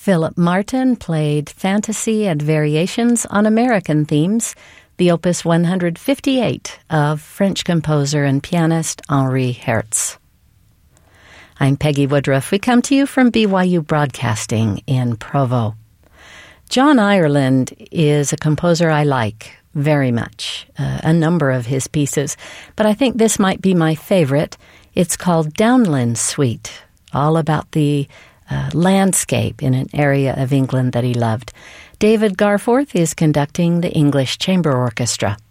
Philip Martin played Fantasy and Variations on American Themes, the opus 158 of French composer and pianist Henri Hertz. I'm Peggy Woodruff. We come to you from BYU Broadcasting in Provo. John Ireland is a composer I like very much, a number of his pieces, but I think this might be my favorite. It's called Downland Suite, all about the landscape in an area of England that he loved. David Garforth is conducting the English Chamber Orchestra.